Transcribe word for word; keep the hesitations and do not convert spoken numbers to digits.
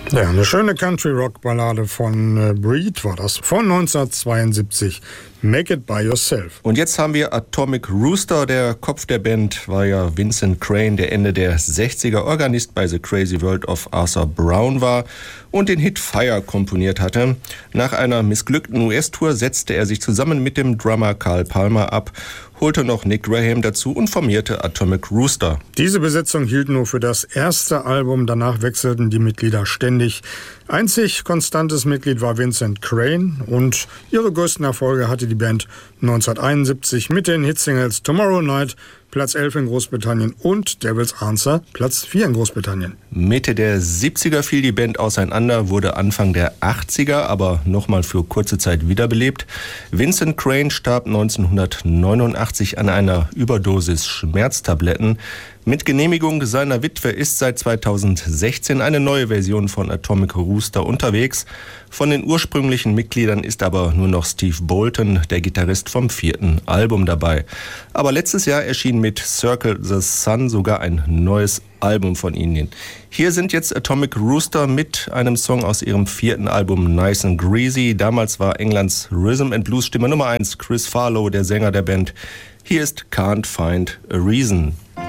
Ja, eine schöne Country-Rock-Ballade von äh, Breed war das, von neunzehnhundertzweiundsiebzig. Make It By Yourself. Und jetzt haben wir Atomic Rooster. Der Kopf der Band war ja Vincent Crane, der Ende der sechziger Organist bei The Crazy World of Arthur Brown war und den Hit Fire komponiert hatte. Nach einer missglückten U S-Tour setzte er sich zusammen mit dem Drummer Carl Palmer ab, holte noch Nick Graham dazu und formierte Atomic Rooster. Diese Besetzung hielt nur für das erste Album, danach wechselten die Mitglieder ständig. Einzig konstantes Mitglied war Vincent Crane und ihre größten Erfolge hatte die Band neunzehnhunderteinundsiebzig mit den Hitsingles Tomorrow Night, Platz elf in Großbritannien, und Devil's Answer, Platz vier in Großbritannien. Mitte der siebziger fiel die Band auseinander, wurde Anfang der achtziger aber nochmal für kurze Zeit wiederbelebt. Vincent Crane starb neunzehnhundertneunundachtzig an einer Überdosis Schmerztabletten. Mit Genehmigung seiner Witwe ist seit zweitausendsechzehn eine neue Version von Atomic Rooster unterwegs. Von den ursprünglichen Mitgliedern ist aber nur noch Steve Bolton, der Gitarrist vom vierten Album, dabei. Aber letztes Jahr erschien mit Circle the Sun sogar ein neues Album von ihnen. Hier sind jetzt Atomic Rooster mit einem Song aus ihrem vierten Album Nice and Greasy. Damals war Englands Rhythm and Blues Stimme Nummer eins Chris Farlowe, der Sänger der Band. Hier ist Can't Find a Reason.